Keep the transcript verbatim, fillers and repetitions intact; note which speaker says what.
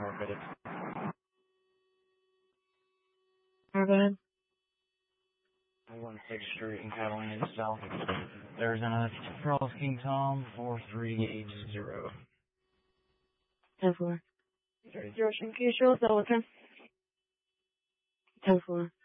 Speaker 1: paramedics.
Speaker 2: Alright, go ahead.
Speaker 1: one six Street in Catalina South, Arizona, Charles King Tom, four three eight zero.
Speaker 2: ten four.
Speaker 3: Zero, can you show us that one time?
Speaker 2: ten four.